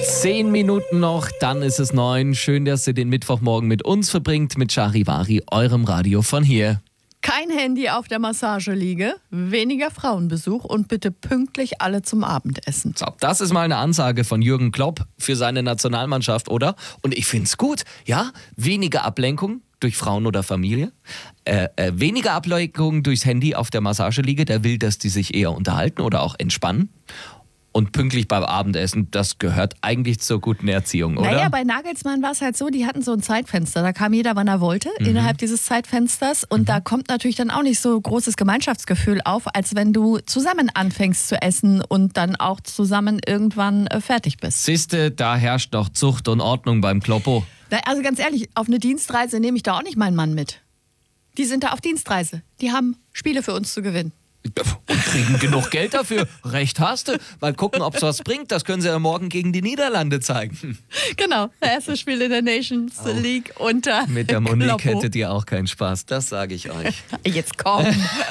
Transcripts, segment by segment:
10 Minuten noch, dann ist es 9. Schön, dass ihr den Mittwochmorgen mit uns verbringt, mit Charivari, eurem Radio von hier. Kein Handy auf der Massageliege, weniger Frauenbesuch und bitte pünktlich alle zum Abendessen. So, das ist mal eine Ansage von Jürgen Klopp für seine Nationalmannschaft, oder? Und ich finde es gut, ja? Weniger Ablenkung durch Frauen oder Familie, weniger Ablenkung durchs Handy auf der Massageliege, der will, dass die sich eher unterhalten oder auch entspannen. Und pünktlich beim Abendessen, das gehört eigentlich zur guten Erziehung, oder? Naja, bei Nagelsmann war es halt so, die hatten so ein Zeitfenster. Da kam jeder, wann er wollte, innerhalb dieses Zeitfensters. Und da kommt natürlich dann auch nicht so großes Gemeinschaftsgefühl auf, als wenn du zusammen anfängst zu essen und dann auch zusammen irgendwann fertig bist. Siehste, da herrscht doch Zucht und Ordnung beim Kloppo. Also ganz ehrlich, auf eine Dienstreise nehme ich da auch nicht meinen Mann mit. Die sind da auf Dienstreise. Die haben Spiele für uns zu gewinnen. Und kriegen genug Geld dafür. Recht hast du. Mal gucken, ob es was bringt. Das können sie ja morgen gegen die Niederlande zeigen. Genau, das erste Spiel in der Nations League unter Mit der Monique Kloppo. hättet ihr auch keinen Spaß. Das sage ich euch. Jetzt komm.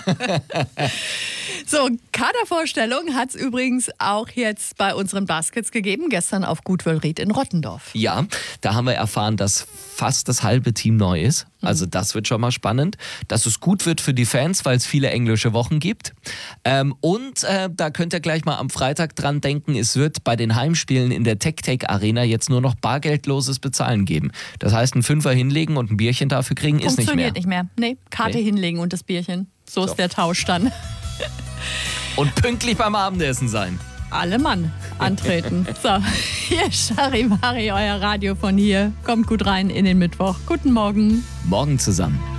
So, Kadervorstellung hat es übrigens auch jetzt bei unseren Baskets gegeben, gestern auf Gut Wöllried in Rottendorf. Ja, da haben wir erfahren, dass fast das halbe Team neu ist. Also das wird schon mal spannend. Dass es gut wird für die Fans, weil es viele englische Wochen gibt. Und da könnt ihr gleich mal am Freitag dran denken, es wird bei den Heimspielen in der Tech-Tech Arena jetzt nur noch bargeldloses Bezahlen geben. Das heißt, ein Fünfer hinlegen und ein Bierchen dafür kriegen ist nicht mehr. Funktioniert nicht mehr. Nee, Karte hinlegen und das Bierchen. So ist der Tausch dann. Und pünktlich beim Abendessen sein. Alle Mann antreten. So, hier Charivari, euer Radio von hier. Kommt gut rein in den Mittwoch. Guten Morgen. Morgen zusammen.